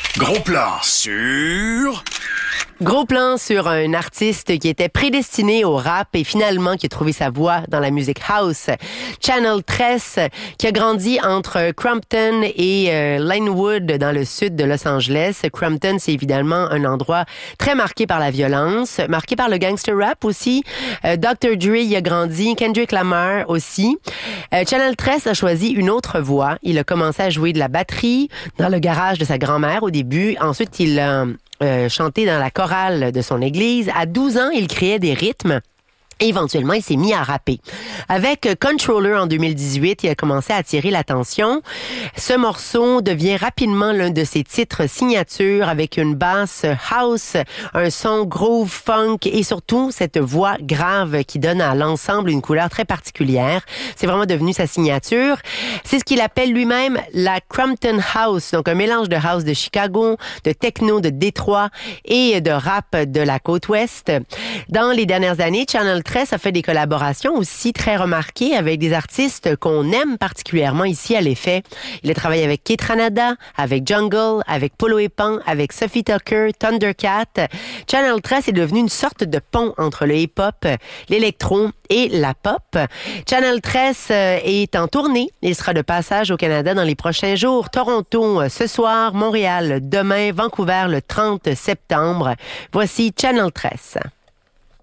Gros plan sur... Gros plan sur un artiste qui était prédestiné au rap et finalement qui a trouvé sa voie dans la musique house. Channel 13, qui a grandi entre Compton et Linwood dans le sud de Los Angeles. Compton, c'est évidemment un endroit très marqué par la violence, marqué par le gangster rap aussi. Dr. Dre y a grandi, Kendrick Lamar aussi. Channel 13 a choisi une autre voie. Il a commencé à jouer de la batterie dans le garage de sa grand-mère au début. Ensuite, il a chanté dans la chorale de son église. À 12 ans, il créait des rythmes. Éventuellement, il s'est mis à rapper. Avec Controller en 2018, il a commencé à attirer l'attention. Ce morceau devient rapidement l'un de ses titres signature avec une basse house, un son groove funk et surtout cette voix grave qui donne à l'ensemble une couleur très particulière. C'est vraiment devenu sa signature. C'est ce qu'il appelle lui-même la Compton House, donc un mélange de house de Chicago, de techno de Détroit et de rap de la côte ouest. Dans les dernières années, Channel 13 a fait des collaborations aussi très remarquées avec des artistes qu'on aime particulièrement ici à l'Effet. Il a travaillé avec Kate Ranada, avec Jungle, avec Polo et Pan, avec Sophie Tucker, Thundercat. Channel 13 est devenu une sorte de pont entre le hip-hop, l'électro et la pop. Channel 13 est en tournée. Il sera de passage au Canada dans les prochains jours. Toronto ce soir, Montréal demain, Vancouver le 30 septembre. Voici Channel 13.